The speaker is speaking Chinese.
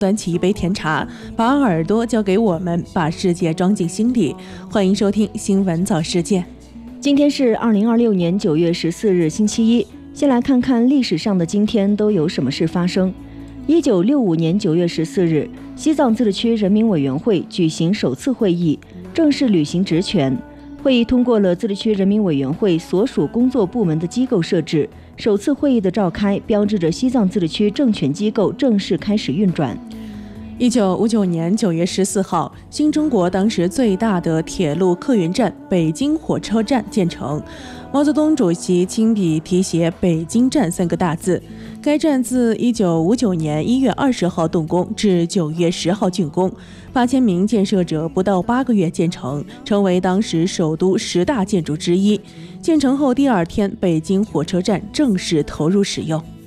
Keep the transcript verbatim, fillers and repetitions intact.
端起一杯甜茶，把耳朵交给我们，把世界装进心里。欢迎收听新闻早世界。 今天是二零二六年九月十四日，星期一。先来看看历史上的今天都有什么事发生。一九六五年九月十四日，西藏自治区人民委员会举行首次会议，正式履行职权。会议通过了自治区人民委员会所属工作部门的机构设置。首次会议的召开，标志着西藏自治区政权机构正式开始运转。 一九五九年九月十四号，新中国当时最大的铁路客运站北京火车站建成。毛泽东主席亲笔题写“北京站”三个大字。该站自一九五九年一月二十号动工至九月十号竣工，八千名建设者不到八个月建成，成为当时首都十大建筑之一。建成后第二天，北京火车站正式投入使用。